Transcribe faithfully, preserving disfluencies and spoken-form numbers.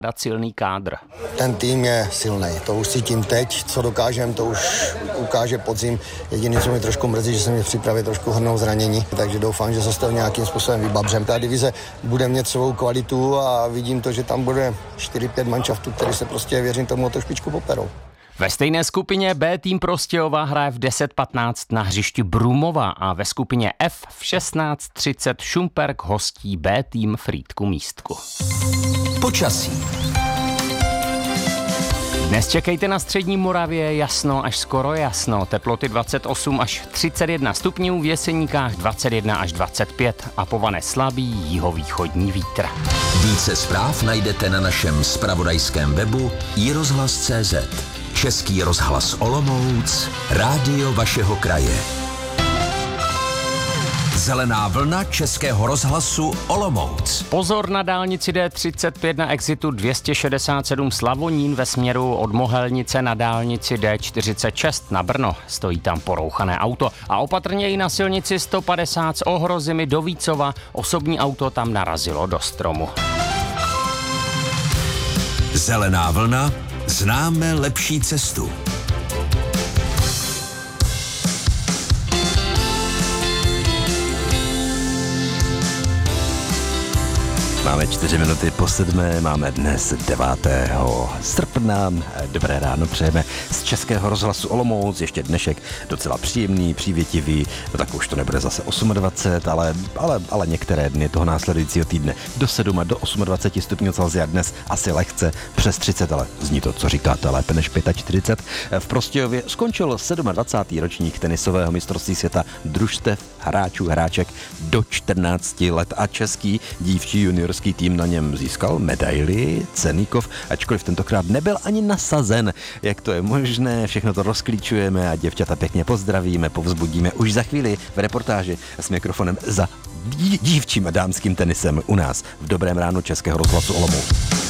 dát silný kádr. Ten tým je silný, to už cítím teď, co dokážem, to už ukáže podzim. Jediné, co mi trošku mrzí, že se mi připraví trošku hrnou zranění, takže doufám, že se z toho nějakým způsobem vybabřem. Ta divize bude mít svou kvalitu a vidím to, že tam bude čtyři pět manšaftů, který se prostě, věřím tomu, o to špičku poperou. Ve stejné skupině B tým Prostějova hraje v deset patnáct na hřišti Brumova a ve skupině F v šestnáct třicet Šumperk hostí B tým Frýdku Místku. Počasí. Dnes čekejte na střední Moravě jasno až skoro jasno. Teploty dvacet osm až třicet jedna stupňů, v Jeseníkách dvacet jedna až dvacet pět a povane slabý jihovýchodní vítr. Více zpráv najdete na našem zpravodajském webu i rozhlas tečka cé zet. Český rozhlas Olomouc, rádio vašeho kraje. Zelená vlna Českého rozhlasu Olomouc. Pozor na dálnici D třicet pět na exitu dvě stě šedesát sedm Slavonín ve směru od Mohelnice na dálnici D čtyřicet šest na Brno. Stojí tam porouchané auto. A opatrně i na silnici sto padesát z Ohrozimy do Vícova. Osobní auto tam narazilo do stromu. Zelená vlna. Známe lepší cestu. Máme čtyři minuty po sedmé, máme dnes devátého srpna. Dobré ráno přejeme z Českého rozhlasu Olomouc. Ještě dnešek docela příjemný, přívětivý. No tak už to nebude zase dvacet osm, ale, ale, ale některé dny toho následujícího týdne do sedm a do dvacet osm stupňů Celsia. Dnes asi lehce přes třicet, ale zní to, co říkáte, lépe než čtyřicet pět. V Prostějově skončil dvacátý sedmý ročník tenisového mistrovství světa družstev hráčů hráček do čtrnácti let a český dívčí juniorský tým na něm získal medaili Ceníkov, ačkoliv tentokrát nebyl ani nasazen. Jak to je možné, všechno to rozklíčujeme a děvčata pěkně pozdravíme, povzbudíme už za chvíli v reportáži s mikrofonem za dívčím a dámským tenisem u nás v Dobrém ránu Českého rozhlasu Olomouc.